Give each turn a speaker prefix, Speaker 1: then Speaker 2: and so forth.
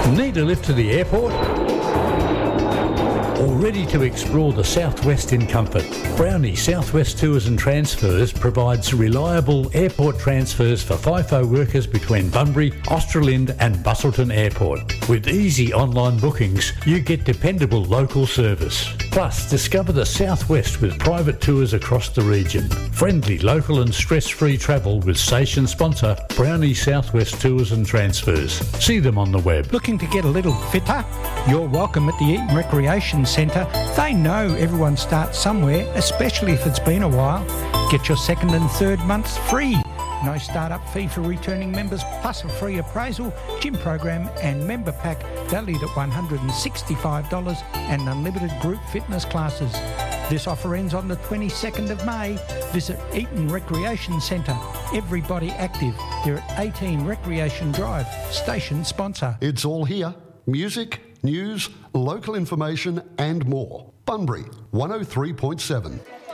Speaker 1: Need a lift to the airport? Or ready to explore the Southwest in comfort? Brownie Southwest Tours and Transfers provides reliable airport transfers for FIFO workers between Bunbury, Australind and Busselton Airport. With easy online bookings, you get dependable local service. Plus, discover the Southwest with private tours across the region. Friendly, local and stress-free travel with station sponsor Brownie Southwest Tours and Transfers. See them on the web.
Speaker 2: Looking to get a little fitter? You're welcome at the Eaton Recreation Centre. They know everyone starts somewhere, especially if it's been a while. Get your second and third months free. No start-up fee for returning members, plus a free appraisal, gym program and member pack valued at $165 and unlimited group fitness classes. This offer ends on the 22nd of May. Visit Eaton Recreation Centre. Everybody active. They're at 18 Recreation Drive. Station sponsor.
Speaker 3: It's all here. Music, news, local information and more. Bunbury 103.7.